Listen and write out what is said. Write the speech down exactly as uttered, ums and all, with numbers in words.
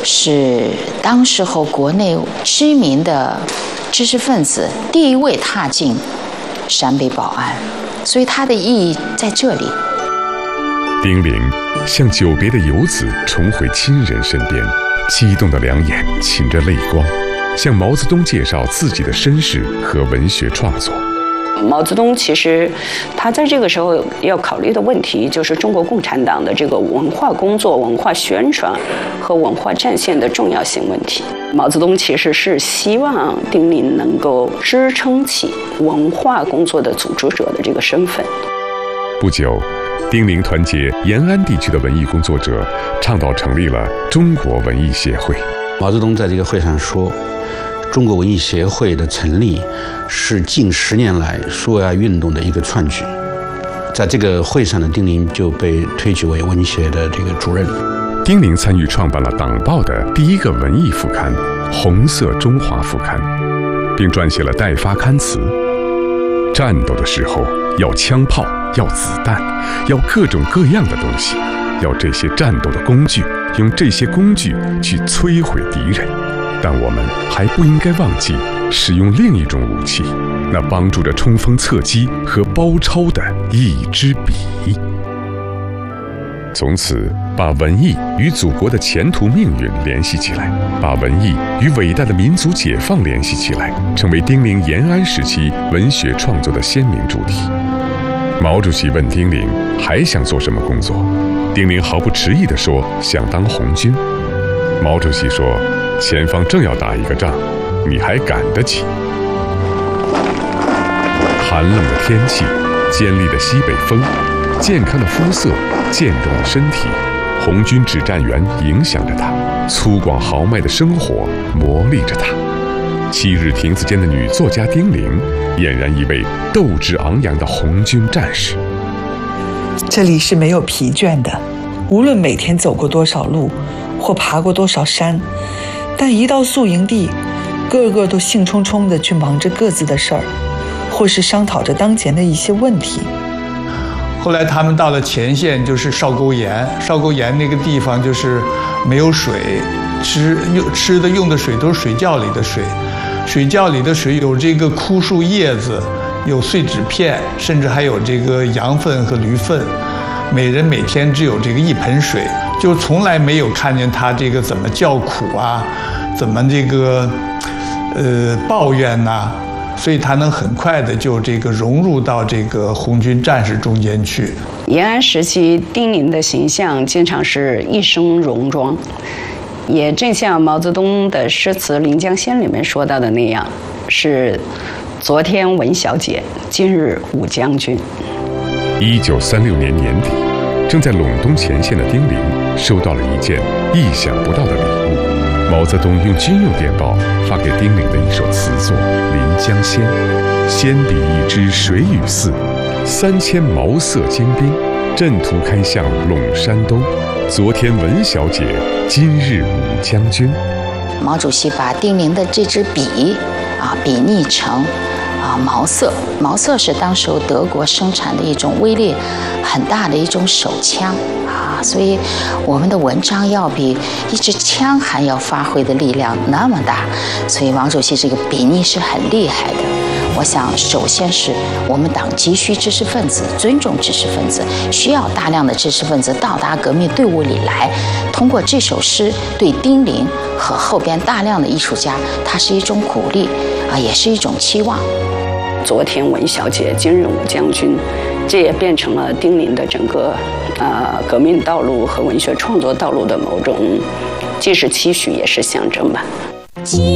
是当时候国内知名的知识分子第一位踏进陕北宝安，所以它的意义在这里。 丁玲像久别的游子重回亲人身边，激动的两眼噙着泪光，向毛泽东介绍自己的身世和文学创作。 毛泽东其实他在这个时候要考虑的问题，就是中国共产党的这个文化工作、文化宣传和文化战线的重要性问题。毛泽东其实是希望丁玲能够支撑起文化工作的组织者的这个身份。 不久，丁玲团结延安地区的文艺工作者，倡导成立了中国文艺协会。 毛泽东在这个会上说，中国文艺协会的成立是近十年来苏维埃运动的一个创举。在这个会上呢，丁玲就被推举为文协的这个主任。 丁玲参与创办了党报的第一个文艺副刊《红色中华副刊》，并撰写了代发刊词。战斗的时候要枪炮，要子弹，要各种各样的东西，要这些战斗的工具，用这些工具去摧毁敌人。但我们还不应该忘记使用另一种武器，那帮助着冲锋侧击和包抄的一支笔。从此，把文艺与祖国的前途命运联系起来，把文艺与伟大的民族解放联系起来，成为丁玲延安时期文学创作的鲜明主题。毛主席问丁玲还想做什么工作，丁玲毫不迟疑地说想当红军。毛主席说，前方正要打一个仗，你还赶得起？寒冷的天气，尖利的西北风，健康的肤色，健壮的身体，红军指战员影响着他，粗犷豪迈的生活磨砺着他。七日亭子间的女作家丁玲，俨然一位斗志昂扬的红军战士。 这里是没有疲倦的，无论每天走过多少路，或爬过多少山，但一到宿营地，个个都兴冲冲地去忙着各自的事儿，或是商讨着当前的一些问题。 后来他们到了前线，就是哨沟岩，哨沟岩那个地方就是没有水，吃用吃的用的水都是水窖里的水，水窖里的水有这个枯树叶子，有碎纸片，甚至还有这个羊粪和驴粪。每人每天只有这个一盆水，就从来没有看见他这个怎么叫苦啊，怎么这个呃抱怨呐、啊。所以他能很快的就这个融入到这个红军战士中间去。 延安时期，丁玲的形象经常是一身戎装，也正像毛泽东的诗词《临江仙》里面说到的那样，是昨天文小姐，今日武将军。 一九三六年年底，正在陇东前线的丁玲收到了一件意想不到的礼物。毛泽东用军用电报发给丁玲的一首词作《临江仙》，仙比一枝水与似，三千毛色精兵，阵图开向陇山东。昨天文小姐，今日武将军。 毛主席把丁玲的这支笔啊比拟成啊毛瑟，毛瑟是当时德国生产的一种威力很大的一种手枪啊，所以我们的文章要比一支枪还要发挥的力量那么大，所以毛主席这个比拟是很厉害的。我想，首先是我们党急需知识分子，尊重知识分子，需要大量的知识分子到达革命队伍里来。通过这首诗，对丁玲和后边大量的艺术家，它是一种鼓励啊，也是一种期望。 昨天文小姐，今日武将军，这也变成了丁玲的整个呃革命道路和文学创作道路的某种，既是期许，也是象征吧。